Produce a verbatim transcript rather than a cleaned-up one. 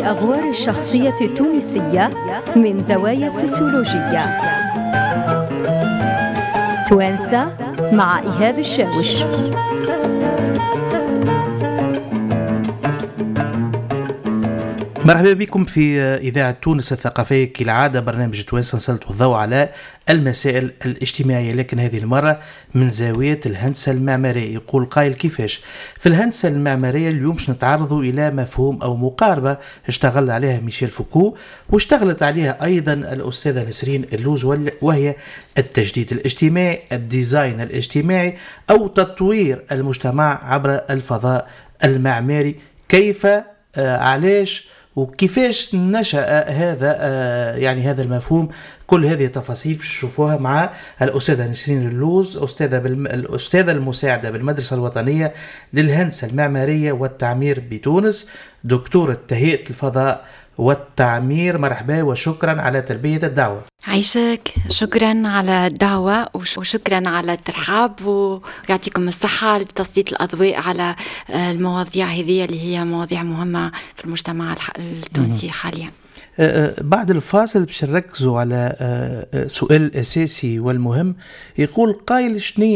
لأغوار الشخصية التونسية من زوايا سوسيولوجية. توانسة مع إيهاب الشاوش. مرحبا بكم في إذاعة تونس الثقافية. كالعادة برنامج توانسة نسلط الضوء على المسائل الاجتماعية، لكن هذه المرة من زاوية الهندسة المعمارية. يقول قائل كيفاش في الهندسة المعمارية اليوم باش نتعرضوا إلى مفهوم أو مقاربة اشتغل عليها ميشيل فوكو واشتغلت عليها أيضا الأستاذة نسرين اللوز، وهي التجديد الاجتماعي، الديزاين الاجتماعي أو تطوير المجتمع عبر الفضاء المعماري. كيف آه علاش وكيفاش نشأ هذا آه يعني هذا المفهوم؟ كل هذه التفاصيل تشوفوها مع الأستاذة نسرين اللوز، أستاذة بالم... الأستاذة المساعدة بالمدرسة الوطنية للهندسة المعمارية والتعمير بتونس، دكتورة تهيئة الفضاء والتعمير. مرحبا وشكرا على تلبية الدعوة. عيشك، شكرا على الدعوة وشكرا على الترحاب، ويعطيكم الصحة لتسليط الأضواء على المواضيع هذه اللي هي مواضيع مهمة في المجتمع التونسي حاليا. بعد الفاصل باش نركزوا على سؤال أساسي والمهم. يقول قائل شنو